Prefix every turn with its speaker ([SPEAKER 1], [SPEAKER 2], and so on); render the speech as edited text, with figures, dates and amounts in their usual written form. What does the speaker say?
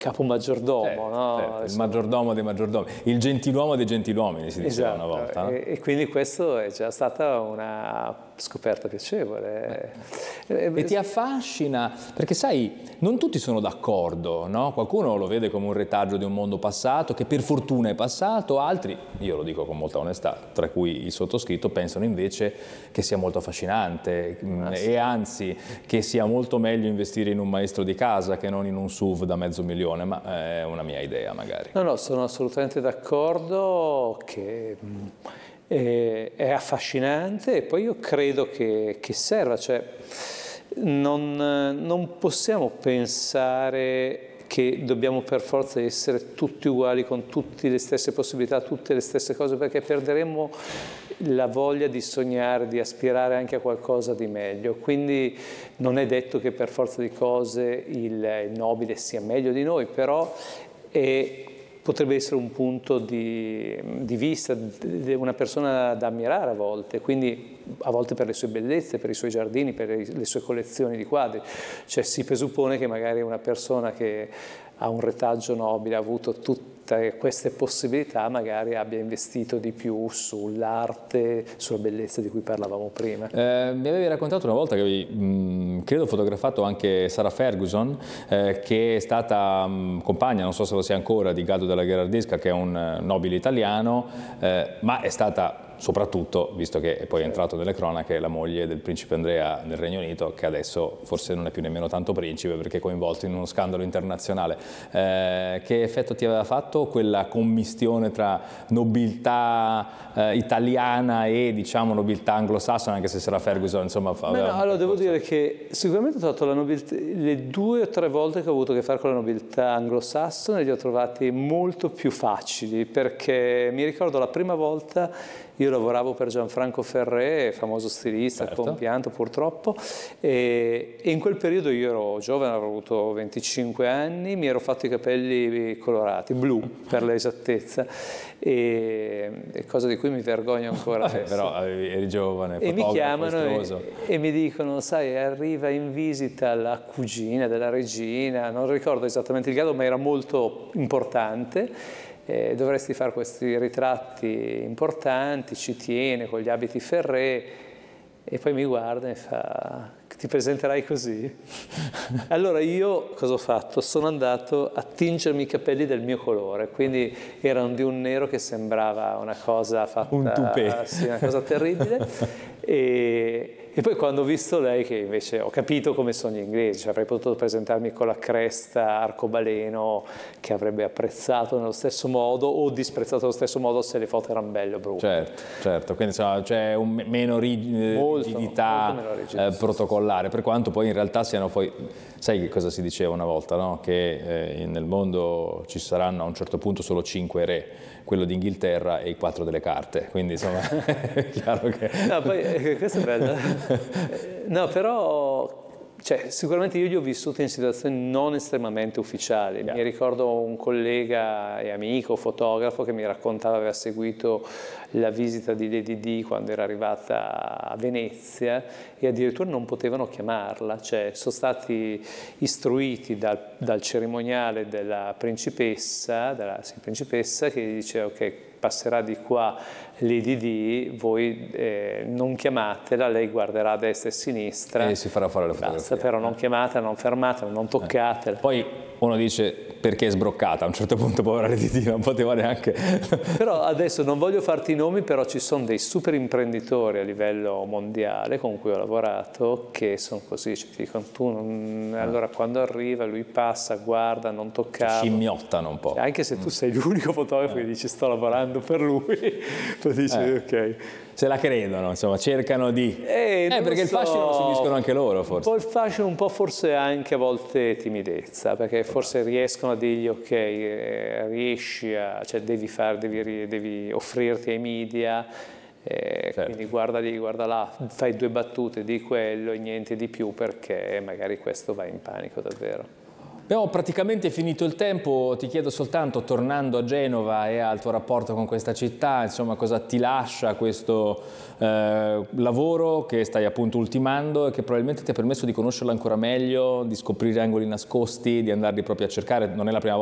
[SPEAKER 1] capo maggiordomo, no?
[SPEAKER 2] Il maggiordomo dei maggiordomi, il gentiluomo dei gentiluomini, si diceva una volta. No?
[SPEAKER 1] E quindi questo è già stata una scoperta piacevole.
[SPEAKER 2] E ti affascina, perché sai, non tutti sono d'accordo, no? Qualcuno lo vede come un retaggio di un mondo passato, che per fortuna è passato, altri, io lo dico con molta onestà, tra cui il sottoscritto, pensano invece che sia molto affascinante e anzi che sia molto meglio investire in un maestro di casa che non in un SUV da $500.000, ma è una mia idea magari.
[SPEAKER 1] No, sono assolutamente d'accordo che è affascinante e poi io credo che serva, cioè non possiamo pensare che dobbiamo per forza essere tutti uguali con tutte le stesse possibilità, tutte le stesse cose, perché perderemo la voglia di sognare, di aspirare anche a qualcosa di meglio. Quindi non è detto che per forza di cose il nobile sia meglio di noi, però potrebbe essere un punto di vista, una persona da ammirare a volte, quindi a volte per le sue bellezze, per i suoi giardini, per le sue collezioni di quadri. Cioè si presuppone che magari una persona che ha un retaggio nobile, ha avuto tutte queste possibilità, magari abbia investito di più sull'arte, sulla bellezza di cui parlavamo prima.
[SPEAKER 2] Mi avevi raccontato una volta che avevi, credo, fotografato anche Sarah Ferguson, che è stata compagna, non so se lo sia ancora, di Gallo della Gherardesca, che è un nobile italiano, ma è stata soprattutto, visto che poi è entrato nelle cronache, la moglie del principe Andrea nel Regno Unito, che adesso forse non è più nemmeno tanto principe perché è coinvolto in uno scandalo internazionale. Che effetto ti aveva fatto quella commistione tra nobiltà italiana e diciamo nobiltà anglosassone, anche se Sarah Ferguson insomma
[SPEAKER 1] allora devo dire che sicuramente ho trovato la nobiltà, le 2 o 3 volte che ho avuto a che fare con la nobiltà anglosassone li ho trovati molto più facili, perché mi ricordo la prima volta io lavoravo per Gianfranco Ferré, famoso stilista,
[SPEAKER 2] certo,
[SPEAKER 1] compianto purtroppo, e in quel periodo io ero giovane, avevo avuto 25 anni, mi ero fatto i capelli colorati, blu per l'esattezza, e cosa di cui mi vergogno ancora adesso.
[SPEAKER 2] Però eri giovane,
[SPEAKER 1] e mi chiamano
[SPEAKER 2] e
[SPEAKER 1] mi dicono, sai, arriva in visita la cugina della regina, non ricordo esattamente il grado, ma era molto importante. Dovresti fare questi ritratti importanti, ci tiene con gli abiti Ferré, e poi mi guarda e fa, ti presenterai così? Allora io cosa ho fatto? Sono andato a tingermi i capelli del mio colore, quindi erano di un nero che sembrava una cosa fatta,
[SPEAKER 2] un toupé.
[SPEAKER 1] Sì, una cosa terribile. E poi quando ho visto lei, che invece ho capito come sono gli inglesi, cioè avrei potuto presentarmi con la cresta arcobaleno, che avrebbe apprezzato nello stesso modo o disprezzato nello stesso modo se le foto erano belle o brutte.
[SPEAKER 2] Certo, quindi insomma, c'è meno rigidità protocollare, per quanto poi in realtà siano poi, sai che cosa si diceva una volta, no? Che nel mondo ci saranno a un certo punto solo 5 re, quello d'Inghilterra e i 4 delle carte, quindi insomma è chiaro che...
[SPEAKER 1] No, poi questo è bello. No, però cioè, sicuramente io li ho vissuti in situazioni non estremamente ufficiali. Mi ricordo un collega e amico, fotografo, che mi raccontava aveva seguito la visita di Lady Di quando era arrivata a Venezia e addirittura non potevano chiamarla, cioè sono stati istruiti dal cerimoniale della principessa, che diceva ok, passerà di qua Lady Di, voi non chiamatela, lei guarderà a destra e a sinistra
[SPEAKER 2] e si farà fare le fotografie.
[SPEAKER 1] Basta, però non chiamatela, non fermatela, non toccatela.
[SPEAKER 2] Poi uno dice perché è sbroccata, a un certo punto povera Lady Di non poteva neanche...
[SPEAKER 1] Però adesso non voglio farti i nomi, però ci sono dei super imprenditori a livello mondiale con cui ho lavorato che sono così, cioè, ti dicono tu allora quando arriva lui passa, guarda, non toccare.
[SPEAKER 2] Scimmiottano un po'.
[SPEAKER 1] Anche se tu sei l'unico fotografo che dici sto lavorando per lui, tu dici ok.
[SPEAKER 2] Se la credono, insomma, cercano di... perché il fascino lo subiscono anche loro, forse.
[SPEAKER 1] Un po' il fascino, un po' forse anche a volte timidezza, perché forse riescono a dirgli ok, riesci a... cioè devi offrirti ai media, certo. Quindi guarda lì, guarda là, fai 2 battute di quello e niente di più, perché magari questo va in panico davvero.
[SPEAKER 2] Abbiamo praticamente finito il tempo, ti chiedo soltanto, tornando a Genova e al tuo rapporto con questa città, insomma, cosa ti lascia questo lavoro che stai appunto ultimando e che probabilmente ti ha permesso di conoscerla ancora meglio, di scoprire angoli nascosti, di andarli proprio a cercare. Non è la prima